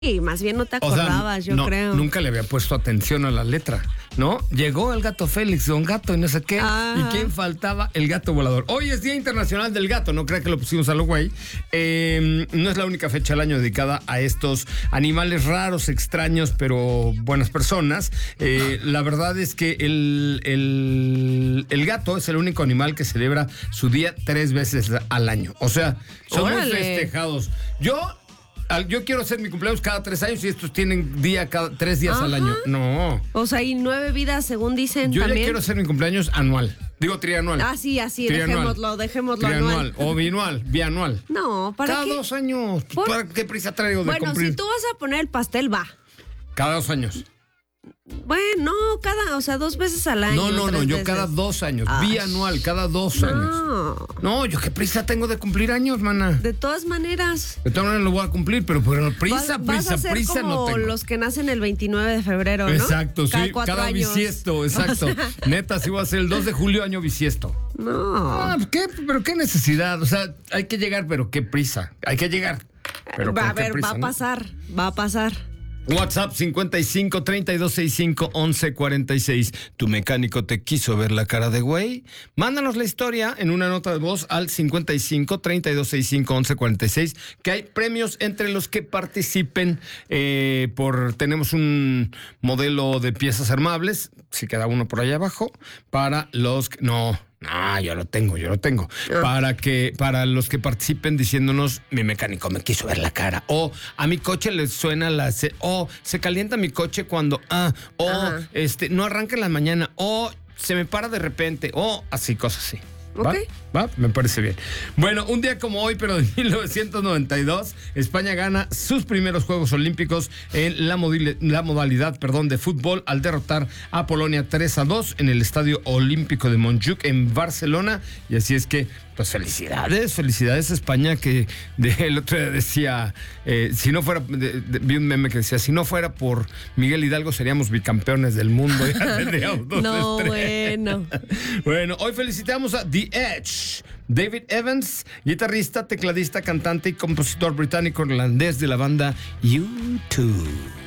Y más bien no te O sea, acordabas, yo no, creo. nunca le había puesto atención a la letra, ¿no? Llegó el gato Félix, don Gato y no sé qué. Ajá. ¿Y quién faltaba? El gato volador. Hoy es Día Internacional del Gato, no crea que lo pusimos a lo güey. No es la única fecha del año dedicada a estos animales raros, extraños, pero buenas personas. La verdad es que el gato es el único animal que celebra su día 3 veces al año. O sea, son muy Órale. festejados. Yo quiero hacer mi cumpleaños cada 3 años y estos tienen día cada 3 días al Ajá. año. No. O sea, y 9 vidas, según dicen Yo también. ya quiero hacer mi cumpleaños anual. Digo trianual. Así, Trianual. dejémoslo Trianual anual. o bianual, bianual. No, ¿para Cada qué? 2 años. ¿Por? ¿Para qué prisa traigo de Bueno, cumplir? si tú vas a poner el pastel, va. Cada 2 años. Bueno, o sea, 2 veces al año. No, 3 yo veces. cada 2 años. Ay. Bianual, cada 2 años. No, No, yo qué prisa tengo de cumplir años, mana. de todas maneras. De todas maneras lo voy a cumplir, pero prisa vas a ser prisa como no tengo. los que nacen el 29 de febrero, ¿no? Exacto, sí. 4 Cada años. bisiesto, exacto. O sea, Neta, sí voy a ser el 2 de julio, año bisiesto. no. Ah, pero qué necesidad. O sea, hay que llegar, pero qué prisa. Hay que llegar. Pero Va con a qué ver, prisa, va a ¿no? pasar. WhatsApp 55 32 65 11 46. ¿Tu mecánico te quiso ver la cara de güey? Mándanos la historia en una nota de voz al 55 32 65 11 46, que hay premios entre los que participen. Tenemos un modelo de piezas armables, si queda uno por allá abajo, para los que... No, yo lo tengo. Para los que participen diciéndonos, mi mecánico me quiso ver la cara. O a mi coche le suena se calienta mi coche cuando, no arranca en la mañana, o se me para de repente, o así, cosas así. ¿Va? Ok. ¿Va? Me parece bien. Bueno, un día como hoy, pero de 1992, España gana sus primeros Juegos Olímpicos en la modalidad de fútbol al derrotar a Polonia 3-2 en el Estadio Olímpico de Montjuic en Barcelona. Y así es que, pues felicidades a España, que el otro día decía, si no fuera, vi un meme que decía, si no fuera por Miguel Hidalgo seríamos bicampeones del mundo. Ya tendríamos 2 No, estrellas. bueno. Bueno, hoy felicitamos a The Edge. David Evans, guitarrista, tecladista, cantante y compositor británico-irlandés de la banda U2.